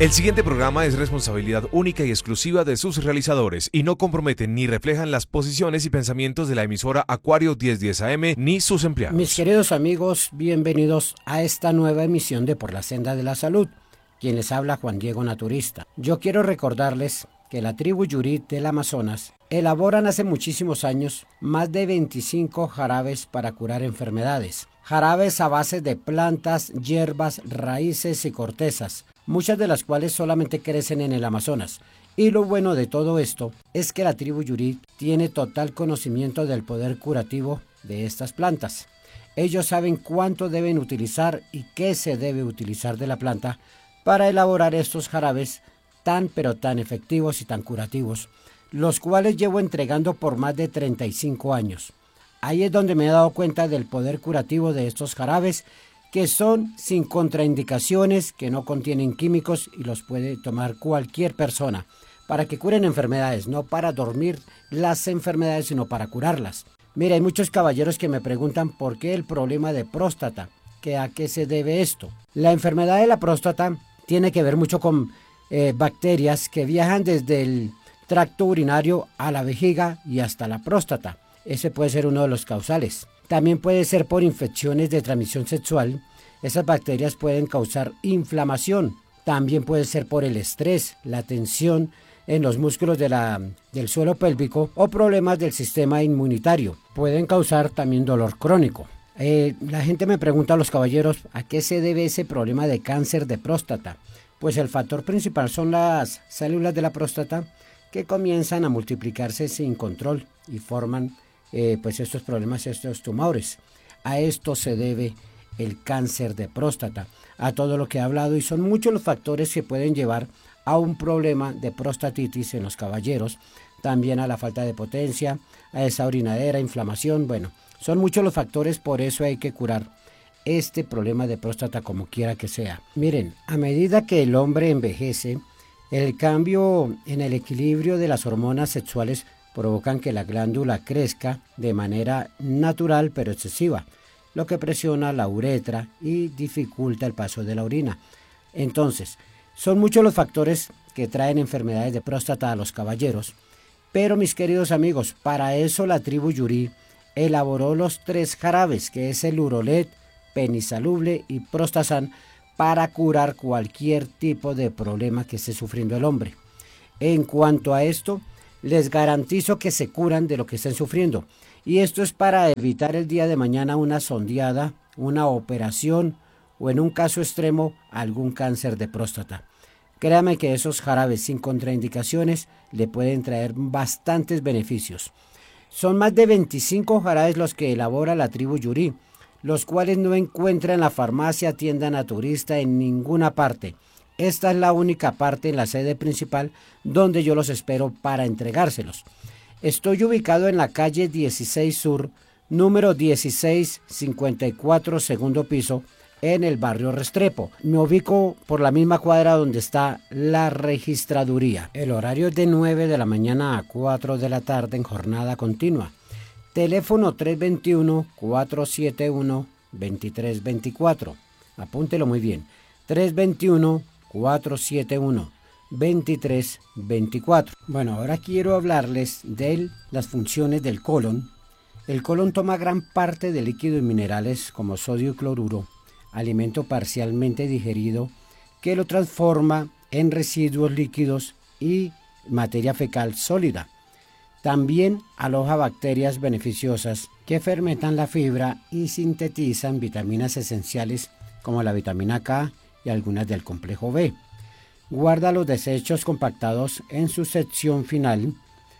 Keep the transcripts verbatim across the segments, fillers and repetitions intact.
El siguiente programa es responsabilidad única y exclusiva de sus realizadores y no comprometen ni reflejan las posiciones y pensamientos de la emisora Acuario diez diez A M ni sus empleados. Mis queridos amigos, bienvenidos a esta nueva emisión de Por la Senda de la Salud. Quien les habla, Juan Diego Naturista. Yo quiero recordarles que la tribu Yurí del Amazonas elaboran hace muchísimos años más de veinticinco jarabes para curar enfermedades. Jarabes a base de plantas, hierbas, raíces y cortezas, muchas de las cuales solamente crecen en el Amazonas. Y lo bueno de todo esto es que la tribu Yurí tiene total conocimiento del poder curativo de estas plantas. Ellos saben cuánto deben utilizar y qué se debe utilizar de la planta para elaborar estos jarabes tan pero tan efectivos y tan curativos, los cuales llevo entregando por más de treinta y cinco años. Ahí es donde me he dado cuenta del poder curativo de estos jarabes, que son sin contraindicaciones, que no contienen químicos y los puede tomar cualquier persona para que curen enfermedades, no para dormir las enfermedades, sino para curarlas. Mira, hay muchos caballeros que me preguntan por qué el problema de próstata, que a qué se debe esto. La enfermedad de la próstata tiene que ver mucho con eh, bacterias que viajan desde el tracto urinario a la vejiga y hasta la próstata. Ese puede ser uno de los causales. También puede ser por infecciones de transmisión sexual. Esas bacterias pueden causar inflamación. También puede ser por el estrés, la tensión en los músculos de la, del suelo pélvico o problemas del sistema inmunitario. Pueden causar también dolor crónico. Eh, la gente me pregunta a los caballeros a qué se debe ese problema de cáncer de próstata. Pues el factor principal son las células de la próstata que comienzan a multiplicarse sin control y forman eh, pues estos problemas, estos tumores. A esto se debe el cáncer de próstata, a todo lo que he hablado, y son muchos los factores que pueden llevar a un problema de prostatitis en los caballeros, también a la falta de potencia, a esa orinadera, inflamación. Bueno, son muchos los factores, por eso hay que curar este problema de próstata como quiera que sea. Miren, a medida que el hombre envejece, el cambio en el equilibrio de las hormonas sexuales provocan que la glándula crezca de manera natural pero excesiva, lo que presiona la uretra y dificulta el paso de la orina. Entonces, son muchos los factores que traen enfermedades de próstata a los caballeros, pero mis queridos amigos, para eso la tribu Yurí elaboró los tres jarabes, que es el Urolet, Penisaluble y Prostasan, para curar cualquier tipo de problema que esté sufriendo el hombre. En cuanto a esto, les garantizo que se curan de lo que estén sufriendo. Y esto es para evitar el día de mañana una sondeada, una operación o en un caso extremo algún cáncer de próstata. Créame que esos jarabes sin contraindicaciones le pueden traer bastantes beneficios. Son más de veinticinco jarabes los que elabora la tribu Yurí, los cuales no encuentra en la farmacia, tienda naturista, en ninguna parte. Esta es la única parte en la sede principal donde yo los espero para entregárselos. Estoy ubicado en la calle dieciséis Sur, número dieciséis cincuenta y cuatro, segundo piso, en el barrio Restrepo. Me ubico por la misma cuadra donde está la registraduría. El horario es de nueve de la mañana a cuatro de la tarde en jornada continua. Teléfono tres dos uno, cuatro siete uno, dos tres dos cuatro. Apúntelo muy bien. tres dos uno, cuatro siete uno, dos tres dos cuatro. Bueno, ahora quiero hablarles de las funciones del colon. El colon toma gran parte de líquidos y minerales como sodio y cloruro, alimento parcialmente digerido, que lo transforma en residuos líquidos y materia fecal sólida. También aloja bacterias beneficiosas que fermentan la fibra y sintetizan vitaminas esenciales como la vitamina K y algunas del complejo B. Guarda los desechos compactados en su sección final,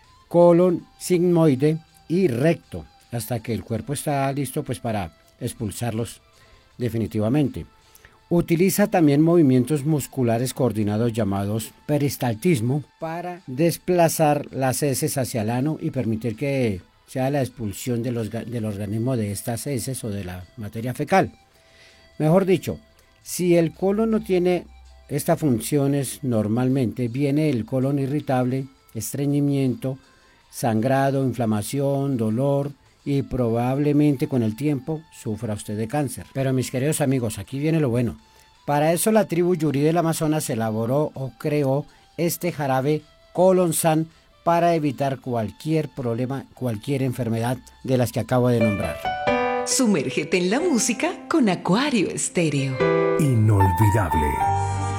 colon, sigmoide y recto, hasta que el cuerpo está listo pues para expulsarlos definitivamente. Utiliza también movimientos musculares coordinados llamados peristaltismo para desplazar las heces hacia el ano y permitir que sea la expulsión de los, del organismo de estas heces o de la materia fecal. Mejor dicho, si el colon no tiene estas funciones normalmente, viene el colon irritable, estreñimiento, sangrado, inflamación, dolor, y probablemente con el tiempo sufra usted de cáncer. Pero mis queridos amigos, aquí viene lo bueno. Para eso la tribu Yuri del Amazonas elaboró o creó este jarabe Colonsan para evitar cualquier problema, cualquier enfermedad de las que acabo de nombrar. Sumérgete en la música con Acuario Estéreo. Inolvidable.